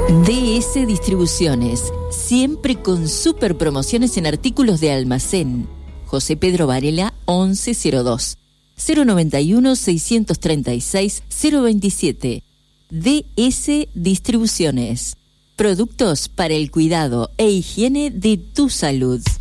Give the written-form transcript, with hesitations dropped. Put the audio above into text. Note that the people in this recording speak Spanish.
DS Distribuciones, siempre con super promociones en artículos de almacén. José Pedro Varela 1102, 091-636-027. DS Distribuciones. Productos para el cuidado e higiene de tu salud.